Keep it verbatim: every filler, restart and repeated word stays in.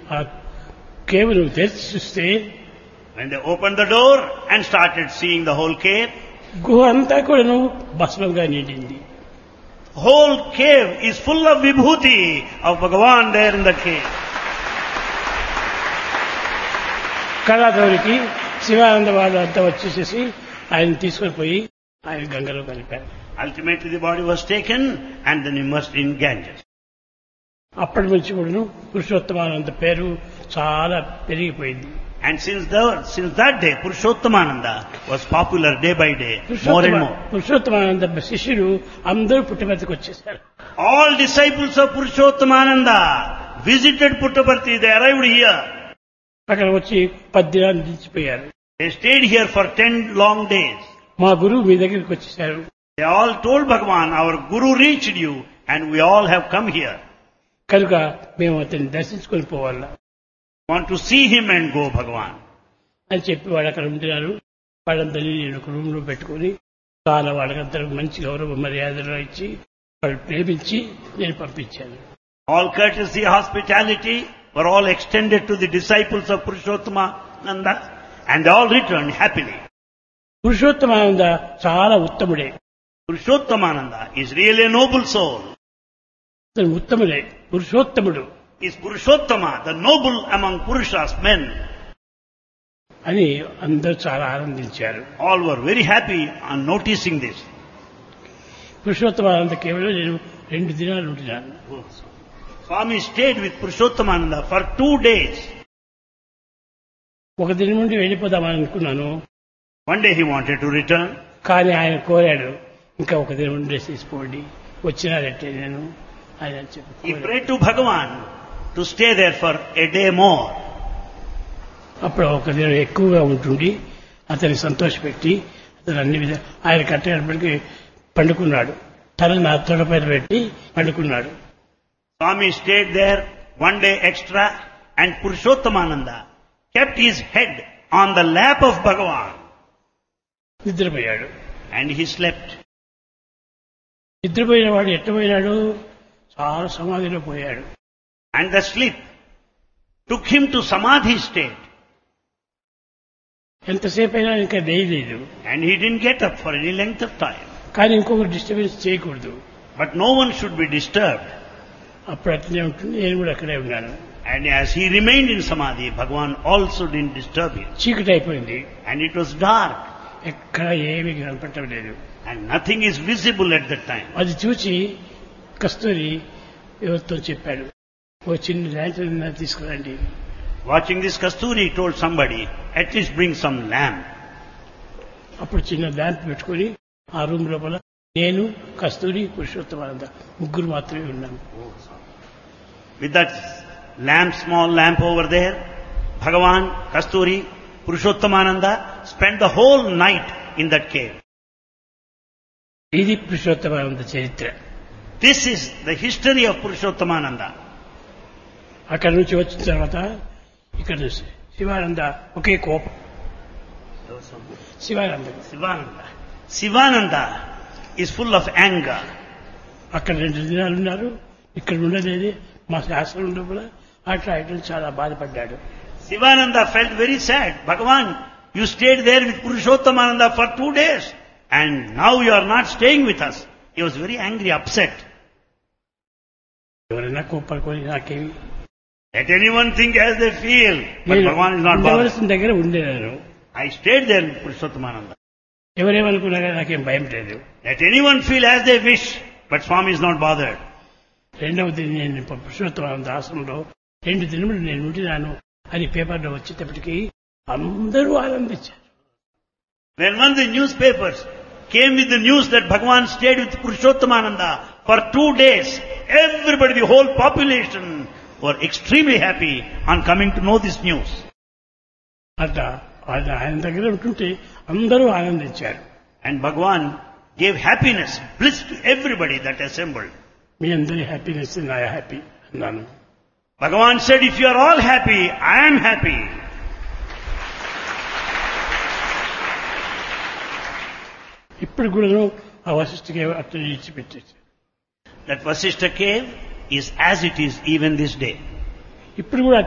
ఆ కేవలం తెరిచి చూస్తే When they opened the door and started seeing the whole cave, గుహ అంతా కూడాను భస్మంగా నిండింది. whole cave is full of vibhuti of Bhagavan there in the cave. కళాధౌరికి Sivananda వాళ్ళు అంతా వచ్చేసేసి ఆయన తీసుకొని పోయి ఆయన గంగలో కలిపారు. Ultimately the body was taken and then immersed in Ganges. అప్పటి నుంచి కూడాను పురుషోత్తమానంద పేరు చాలా పెరిగిపోయింది. And since the, since that day, Purushottamananda was popular day by day, more and more. Purushottamananda శిష్యులు అందరూ పుట్టపర్తికి వచ్చేసారు. All disciples of Purushottamananda visited Puttaparthi. They arrived here. అక్కడ వచ్చి పద్దినాలు నిలిచిపోయారు. They stayed here for ten long days. మా గురువు మీ దగ్గరికి వచ్చేసారు. They all told Bhagavan, our Guru reached you and we all have come here. కనుక మేము అతన్ని దర్శించుకొని పోవాలా Want to see him and go, Bhagavan. అని చెప్పి వాడు అక్కడ ఉంటున్నారు. వాళ్ళందరినీ నేను ఒక రూమ్ లో పెట్టుకుని చాలా వాళ్ళకందరూ మంచి గౌరవ మర్యాదలు ఇచ్చి వాళ్ళు ప్రేమించి నేను పంపించాను. All courtesy, hospitality were all extended to the disciples of Purushottamananda and they all returned happily. Purushottamananda చాలా ఉత్తముడే. Purushottamananda is really a noble soul. అతను ఉత్తముడే, పురుషోత్తముడు Is Purushottama, the noble among Purushas, men. అని అందరూ చాలా ఆనందించారు. All were very happy on noticing this. Purushottamananda కేవలం నేను రెండు దినాలు ఉంటున్నాను. Swami stayed with Purushottamananda for two days. ఒక దినం నుండి వెళ్ళిపోదామని అనుకున్నాను. One day he wanted to return. కానీ ఆయన కోరాడు, ఇంకా ఒక దినం ఉండేసి తీసుకోండి, వచ్చినారంటే నేను ఆయన చెప్పి He prayed to Bhagavan to stay there for a day more. అప్పుడు ఒక దినం ఎక్కువగా ఉంటుండి అతన్ని సంతోషపెట్టి అతను అన్ని విధాలు ఆయన కట్టేటప్పటికి పండుకున్నాడు. తల నా తొడపైన పెట్టి పండుకున్నాడు. Swami stayed there one day extra and Purushottamananda kept his head on the lap of Bhagavan నిద్రపోయాడు. and he slept. నిద్రపోయిన వాడు ఎట్టపోయినాడు, చాలా సమాధిలో పోయాడు. And the sleep took him to Samadhi state. ఎంతసేపు అయినా ఇంకా వేయలేదు. And he didn't get up for any length of time. కానీ ఇంకొకరు డిస్టర్బెన్స్ చేయకూడదు. But no one should be disturbed. అప్పుడు అట్లనే ఉంటుంది. నేను కూడా అక్కడే ఉన్నాను. And as he remained in Samadhi, Bhagavan also didn't disturb him. చీకటి అయిపోయింది. And it was dark. ఎక్కడ ఏమీ కనపడటం లేదు. And nothing is visible at that time. అది చూసి కస్తూరి ఎవరితో చెప్పాడు, ఓ చిన్న ల్యాంటర్న్ తీసుకురండి. Watching this, Kasturi told somebody, at least bring some lamp. అప్పుడు చిన్న ల్యాంప్ పెట్టుకుని ఆ రూమ్ లోపల నేను కస్తూరి పురుషోత్తమానంద ముగ్గురు మాత్రమే ఉన్నాను. With that lamp, small lamp over there, Bhagavan, Kasturi, Purushottamananda spent the whole night in that cave. ఇది పురుషోత్తమానంద చరిత్ర. This is the history of Purushottamananda. అక్కడి నుంచి వచ్చిన తర్వాత ఇక్కడ శివానంద ఒకే కోపం. Sivananda Sivananda. Sivananda is full of anger. అక్కడ రెండు దినాలు ఉన్నారు, ఇక్కడ ఉండలేదు. మా శాస్త్రం లోపల అట్లా ఇట్లా చాలా బాధపడ్డాడు. Sivananda felt very sad. Bhagavan, you stayed there with Purushottamananda for two days and now you are not staying with us. He was very angry, upset. ఎవరైనా కోపడుకొని నాకేమి, Let anyone think as they feel, but Bhagavan is not bothered. ఉండవలసిన దగ్గర ఉండేదాను. I stayed there with Purushottamananda. ఎవరేమనుకున్నా కానీ నాకేం భయం లేదు. Let anyone feel as they wish, but Swami is not bothered. రెండవది నేను పురుషోత్తమానంద ఆశ్రమంలో రెండు దినములు నేను ఉండినాను అని పేపర్లో వచ్చేటప్పటికి అందరూ ఆనందించారు. When one of the newspapers came with the news that Bhagavan stayed with Purushottamananda for two days, everybody, the whole population were extremely happy on coming to know this news. అట్లా ఆయన ఆయన దగ్గర ఉంటుంటే అందరూ ఆనందించారు. And Bhagavan gave happiness, bliss to everybody that assembled. మీ అందరి happiness నా happy అన్నాను. Bhagavan said, if you are all happy, I am happy. ఇప్పుడు కూడా ఆ వశిష్ఠకి అట్లా ఇచ్చిపెట్టేసి That Vasishtha cave is as it is even this day. ఇప్పుడు కూడా